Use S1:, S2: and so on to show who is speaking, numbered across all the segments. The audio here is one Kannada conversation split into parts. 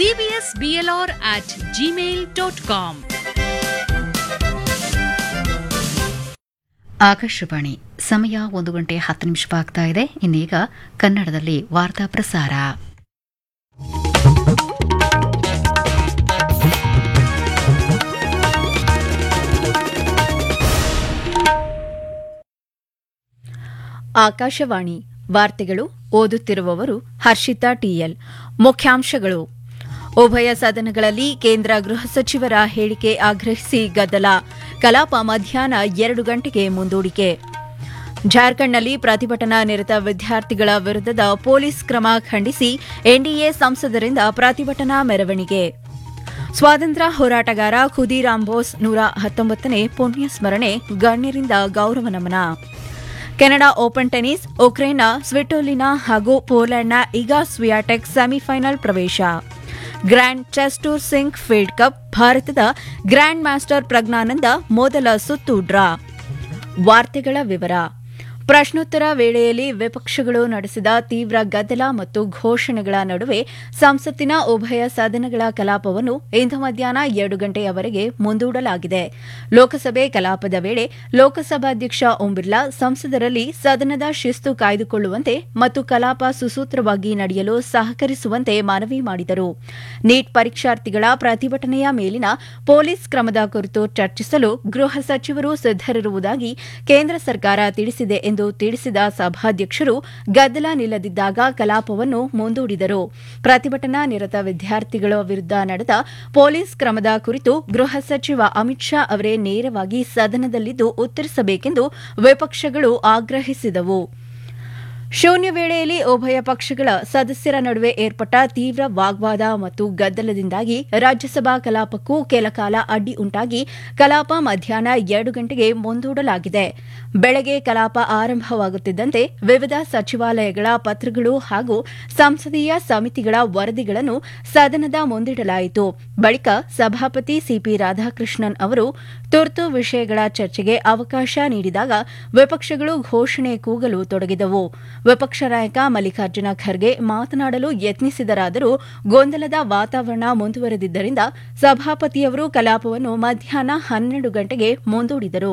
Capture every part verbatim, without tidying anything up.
S1: ABS BLR at Gmail dot com.
S2: Akashvani ಸಮಯ ಒಂದು ಗಂಟೆ ಹತ್ತು ನಿಮಿಷವಾಗ್ತಾ ಇದೆ. ಇನ್ನೀಗ ಕನ್ನಡದಲ್ಲಿ ವಾರ್ತಾ ಪ್ರಸಾರ.
S3: ಆಕಾಶವಾಣಿ ವಾರ್ತೆಗಳು ಓದುತ್ತಿರುವವರು ಹರ್ಷಿತಾ ಟಿಎಲ್. ಮುಖ್ಯಾಂಶಗಳು: ಉಭಯ ಸದನಗಳಲ್ಲಿ ಕೇಂದ್ರ ಗೃಹ ಸಚಿವರ ಹೇಳಿಕೆ ಆಗ್ರಹಿಸಿ ಗದ್ದಲ, ಕಲಾಪ ಮಧ್ಯಾಹ್ನ ಎರಡು ಗಂಟೆಗೆ ಮುಂದೂಡಿಕೆ. ಜಾರ್ಖಂಡ್ನಲ್ಲಿ ಪ್ರತಿಭಟನಾ ನಿರತ ವಿದ್ಯಾರ್ಥಿಗಳ ವಿರುದ್ಧದ ಪೊಲೀಸ್ ಕ್ರಮ ಖಂಡಿಸಿ ಎನ್ಡಿಎ ಸಂಸದರಿಂದ ಪ್ರತಿಭಟನಾ ಮೆರವಣಿಗೆ. ಸ್ವಾತಂತ್ರ್ಯ ಹೋರಾಟಗಾರ ಖುದೀರಾಮ್ ಬೋಸ್ ನೂರ ಹತ್ತೊಂಬತ್ತನೇ ಪುಣ್ಯ ಸ್ಮರಣೆ, ಗಣ್ಯರಿಂದ ಗೌರವ ನಮನ. ಕೆನಡಾ ಓಪನ್ ಟೆನಿಸ್, ಉಕ್ರೇನ್ನ ಸ್ವಿಟೋಲಿನಾ ಹಾಗೂ ಪೋಲೆಂಡ್ನ ಇಗಾ ಸ್ವಿಯಾಟೆಕ್ ಸೆಮಿಫೈನಲ್ ಪ್ರವೇಶ. Grand chess tour sync field cup, ಭಾರತದ ಗ್ರ್ಯಾಂಡ್ ಮಾಸ್ಟರ್ ಪ್ರಜ್ಞಾನಂದ ಮೊದಲ ಸುತ್ತು ಡ್ರಾ. ವಾರ್ತೆಗಳ ವಿವರ. ಪ್ರಶ್ನೋತ್ತರ ವೇಳೆಯಲ್ಲಿ ವಿಪಕ್ಷಗಳು ನಡೆಸಿದ ತೀವ್ರ ಗದ್ದಲ ಮತ್ತು ಘೋಷಣೆಗಳ ನಡುವೆ ಸಂಸತ್ತಿನ ಉಭಯ ಸದನಗಳ ಕಲಾಪವನ್ನು ಇಂದು ಮಧ್ಯಾಹ್ನ ಎರಡು ಗಂಟೆಯವರೆಗೆ ಮುಂದೂಡಲಾಗಿದೆ. ಲೋಕಸಭೆ ಕಲಾಪದ ವೇಳೆ ಲೋಕಸಭಾಧ್ಯಕ್ಷ ಓಂ ಬಿರ್ಲಾ ಸಂಸದರಲ್ಲಿ ಸದನದ ಶಿಸ್ತು ಕಾಯ್ದುಕೊಳ್ಳುವಂತೆ ಮತ್ತು ಕಲಾಪ ಸುಸೂತ್ರವಾಗಿ ನಡೆಯಲು ಸಹಕರಿಸುವಂತೆ ಮನವಿ ಮಾಡಿದರು. ನೀಟ್ ಪರೀಕ್ಷಾರ್ಥಿಗಳ ಪ್ರತಿಭಟನೆಯ ಮೇಲಿನ ಪೊಲೀಸ್ ಕ್ರಮದ ಕುರಿತು ಚರ್ಚಿಸಲು ಗೃಹ ಸಚಿವರು ಸಿದ್ದರಿರುವುದಾಗಿ ಕೇಂದ್ರ ಸರ್ಕಾರ ತಿಳಿಸಿದೆ ಎಂದು ತಿಳಿಸಿದ ಸಭಾಧ್ಯಕ್ಷರು ಗದ್ದಲ ನಿಲ್ಲದಿದ್ದಾಗ ಕಲಾಪವನ್ನು ಮುಂದೂಡಿದರು. ಪ್ರತಿಭಟನಾ ನಿರತ ವಿದ್ಯಾರ್ಥಿಗಳ ವಿರುದ್ಧ ನಡೆದ ಪೊಲೀಸ್ ಕ್ರಮದ ಕುರಿತು ಗೃಹ ಸಚಿವ ಅಮಿತ್ ಶಾ ಅವರೇ ನೇರವಾಗಿ ಸದನದಲ್ಲಿದ್ದು ಉತ್ತರಿಸಬೇಕೆಂದು ವಿಪಕ್ಷಗಳು ಆಗ್ರಹಿಸಿದವು. ಶೂನ್ಯ ವೇಳೆಯಲ್ಲಿ ಉಭಯ ಪಕ್ಷಗಳ ಸದಸ್ಯರ ನಡುವೆ ಏರ್ಪಟ್ಟ ತೀವ್ರ ವಾಗ್ವಾದ ಮತ್ತು ಗದ್ದಲದಿಂದಾಗಿ ರಾಜ್ಯಸಭಾ ಕಲಾಪಕ್ಕೂ ಕೆಲಕಾಲ ಅಡ್ಡಿ ಉಂಟಾಗಿ ಕಲಾಪ ಮಧ್ಯಾಹ್ನ ಎರಡು ಗಂಟೆಗೆ ಮುಂದೂಡಲಾಗಿದೆ. ಬೆಳಗ್ಗೆ ಕಲಾಪ ಆರಂಭವಾಗುತ್ತಿದ್ದಂತೆ ವಿವಿಧ ಸಚಿವಾಲಯಗಳ ಪತ್ರಗಳು ಹಾಗೂ ಸಂಸದೀಯ ಸಮಿತಿಗಳ ವರದಿಗಳನ್ನು ಸದನದ ಮುಂದಿಡಲಾಯಿತು. ಬಳಿಕ ಸಭಾಪತಿ ಸಿಪಿ ರಾಧಾಕೃಷ್ಣನ್ ಅವರು ತುರ್ತು ವಿಷಯಗಳ ಚರ್ಚೆಗೆ ಅವಕಾಶ ನೀಡಿದಾಗ ವಿಪಕ್ಷಗಳು ಘೋಷಣೆ ಕೂಗಲು ತೊಡಗಿದವು. ವಿಪಕ್ಷ ನಾಯಕ ಮಲ್ಲಿಕಾರ್ಜುನ ಖರ್ಗೆ ಮಾತನಾಡಲು ಯತ್ನಿಸಿದರಾದರೂ ಗೊಂದಲದ ವಾತಾವರಣ ಮುಂದುವರೆದಿದ್ದರಿಂದ ಸಭಾಪತಿಯವರು ಕಲಾಪವನ್ನು ಮಧ್ಯಾಹ್ನ ಹನ್ನೆರಡು ಗಂಟೆಗೆ ಮುಂದೂಡಿದರು.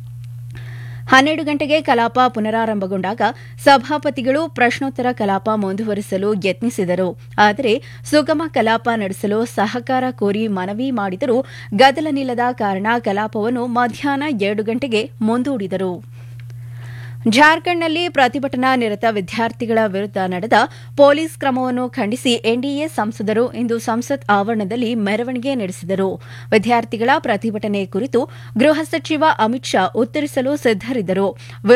S3: ಹನ್ನೆರಡು ಗಂಟೆಗೆ ಕಲಾಪ ಪುನರಾರಂಭಗೊಂಡಾಗ ಸಭಾಪತಿಗಳು ಪ್ರಶ್ನೋತ್ತರ ಕಲಾಪ ಮುಂದುವರಿಸಲು ಯತ್ನಿಸಿದರು. ಆದರೆ ಸುಗಮ ಕಲಾಪ ನಡೆಸಲು ಸಹಕಾರ ಕೋರಿ ಮನವಿ ಮಾಡಿದರೂ ಗದ್ದಲ ನಿಲ್ಲದ ಕಾರಣ ಕಲಾಪವನ್ನು ಮಧ್ಯಾಹ್ನ ಎರಡು ಗಂಟೆಗೆ ಮುಂದೂಡಿದರು. ಜಾರ್ಖಂಡ್ನಲ್ಲಿ ಪ್ರತಿಭಟನಾ ನಿರತ ವಿದ್ಯಾರ್ಥಿಗಳ ವಿರುದ್ಧ ನಡೆದ ಪೊಲೀಸ್ ಕ್ರಮವನ್ನು ಖಂಡಿಸಿ ಎನ್ಡಿಎ ಸಂಸದರು ಇಂದು ಸಂಸತ್ ಆವರಣದಲ್ಲಿ ಮೆರವಣಿಗೆ ನಡೆಸಿದರು. ವಿದ್ಯಾರ್ಥಿಗಳ ಪ್ರತಿಭಟನೆ ಕುರಿತು ಗೃಹ ಸಚಿವ ಅಮಿತ್ ಶಾ ಉತ್ತರಿಸಲು ಸಿದ್ದರಿದ್ದರು.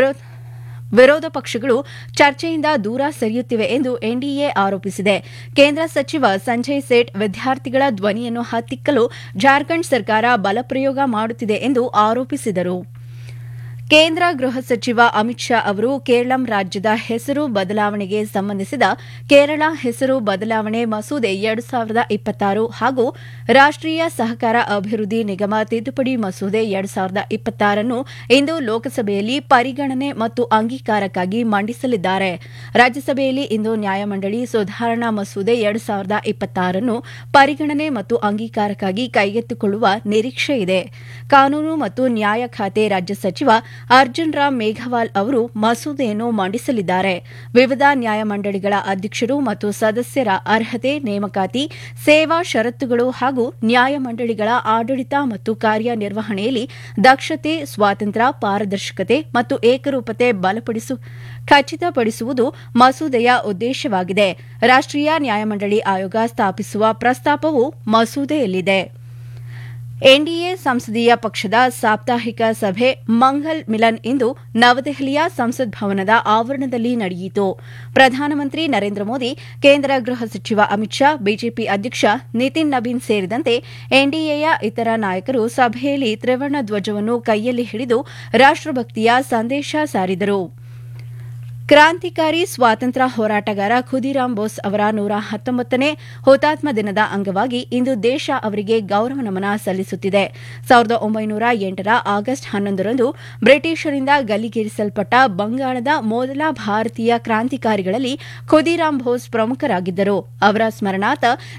S3: ವಿರೋಧ ಪಕ್ಷಗಳು ಚರ್ಚೆಯಿಂದ ದೂರ ಸರಿಯುತ್ತಿವೆ ಎಂದು ಎನ್ಡಿಎ ಆರೋಪಿಸಿದೆ. ಕೇಂದ್ರ ಸಚಿವ ಸಂಜಯ್ ಸೇಠ್ ವಿದ್ಯಾರ್ಥಿಗಳ ಧ್ವನಿಯನ್ನು ಹತ್ತಿಕ್ಕಲು ಜಾರ್ಖಂಡ್ ಸರ್ಕಾರ ಬಲಪ್ರಯೋಗ ಮಾಡುತ್ತಿದೆ ಎಂದು ಆರೋಪಿಸಿದರು. ಕೇಂದ್ರ ಗೃಹ ಸಚಿವ ಅಮಿತ್ ಶಾ ಅವರು ಕೇರಳಂ ರಾಜ್ಯದ ಹೆಸರು ಬದಲಾವಣೆಗೆ ಸಂಬಂಧಿಸಿದ ಕೇರಳ ಹೆಸರು ಬದಲಾವಣೆ ಮಸೂದೆ ಎರಡು ಸಾವಿರದ ಇಪ್ಪತ್ತಾರು ಹಾಗೂ ರಾಷ್ಟೀಯ ಸಹಕಾರ ಅಭಿವೃದ್ಧಿ ನಿಗಮ ತಿದ್ದುಪಡಿ ಮಸೂದೆ ಎರಡು ಸಾವಿರದ ಇಪ್ಪತ್ತಾರನ್ನು ಇಂದು ಲೋಕಸಭೆಯಲ್ಲಿ ಪರಿಗಣನೆ ಮತ್ತು ಅಂಗೀಕಾರಕ್ಕಾಗಿ ಮಂಡಿಸಲಿದ್ದಾರೆ. ರಾಜ್ಯಸಭೆಯಲ್ಲಿ ಇಂದು ನ್ಯಾಯಮಂಡಳಿ ಸುಧಾರಣಾ ಮಸೂದೆ ಎರಡು ಸಾವಿರದ ಇಪ್ಪತ್ತಾರನ್ನು ಪರಿಗಣನೆ ಮತ್ತು ಅಂಗೀಕಾರಕ್ಕಾಗಿ ಕೈಗೆತ್ತಿಕೊಳ್ಳುವ ನಿರೀಕ್ಷೆಯಿದೆ. ಕಾನೂನು ಮತ್ತು ನ್ಯಾಯ ಖಾತೆ ರಾಜ್ಯ ಸಚಿವ ಅರ್ಜುನ್ ರಾಮ್ ಮೇಘವಾಲ್ ಅವರು ಮಸೂದೆಯನ್ನು ಮಂಡಿಸಲಿದ್ದಾರೆ. ವಿವಿಧ ನ್ಯಾಯಮಂಡಳಿಗಳ ಅಧ್ಯಕ್ಷರು ಮತ್ತು ಸದಸ್ಯರ ಅರ್ಹತೆ, ನೇಮಕಾತಿ, ಸೇವಾ ಷರತ್ತುಗಳು ಹಾಗೂ ನ್ಯಾಯಮಂಡಳಿಗಳ ಆಡಳಿತ ಮತ್ತು ಕಾರ್ಯನಿರ್ವಹಣೆಯಲ್ಲಿ ದಕ್ಷತೆ, ಸ್ವಾತಂತ್ರ್ಯ, ಪಾರದರ್ಶಕತೆ ಮತ್ತು ಏಕರೂಪತೆ ಬಲಪಡಿಸು ಖಚಿತಪಡಿಸುವುದು ಮಸೂದೆಯ ಉದ್ದೇಶವಾಗಿದೆ. ರಾಷ್ಟೀಯ ನ್ಯಾಯಮಂಡಳಿ ಆಯೋಗ ಸ್ಥಾಪಿಸುವ ಪ್ರಸ್ತಾಪವೂ ಮಸೂದೆಯಲ್ಲಿದೆ. ಎನ್ಡಿಎ ಸಂಸದೀಯ ಪಕ್ಷದ ಸಾಪ್ತಾಹಿಕ ಸಭೆ ಮಂಗಲ್ ಮಿಲನ್ ಇಂದು ನವದೆಹಲಿಯ ಸಂಸತ್ ಭವನದ ಆವರಣದಲ್ಲಿ ನಡೆಯಿತು. ಪ್ರಧಾನಮಂತ್ರಿ ನರೇಂದ್ರ ಮೋದಿ, ಕೇಂದ್ರ ಗೃಹ ಸಚಿವ ಅಮಿತ್ ಶಾ, ಬಿಜೆಪಿ ಅಧ್ಯಕ್ಷ ನಿತಿನ್ ನಬೀನ್ ಸೇರಿದಂತೆ ಎನ್ಡಿಎಯ ಇತರ ನಾಯಕರು ಸಭೆಯಲ್ಲಿ ತ್ರಿವರ್ಣ ಧ್ವಜವನ್ನು ಕೈಯಲ್ಲಿ ಹಿಡಿದು ರಾಷ್ಟಭಕ್ತಿಯ ಸಂದೇಶ ಸಾರಿದರು. ಕ್ರಾಂತಿಕಾರಿ ಸ್ವಾತಂತ್ರ್ಯ ಹೋರಾಟಗಾರ ಖುದೀರಾಮ್ ಬೋಸ್ ಅವರ ನೂರ ಹತ್ತೊಂಬತ್ತನೇ ಹುತಾತ್ಮ ದಿನದ ಅಂಗವಾಗಿ ಇಂದು ದೇಶ ಅವರಿಗೆ ಗೌರವ ನಮನ ಸಲ್ಲಿಸುತ್ತಿದೆ. ಸಾವಿರದ ಒಂಬೈನೂರ ಎಂಟರ ಆಗಸ್ಟ್ ಹನ್ನೊಂದರಂದು ಬ್ರಿಟಿಷರಿಂದ ಗಲ್ಲಿಗೇರಿಸಲ್ಪಟ್ಟ ಬಂಗಾಳದ ಮೊದಲ ಭಾರತೀಯ ಕ್ರಾಂತಿಕಾರಿಗಳಲ್ಲಿ ಖುದೀರಾಮ್ ಬೋಸ್ ಪ್ರಮುಖರಾಗಿದ್ದರು. ಅವರ ಸ್ಮರಣಾರ್ಥ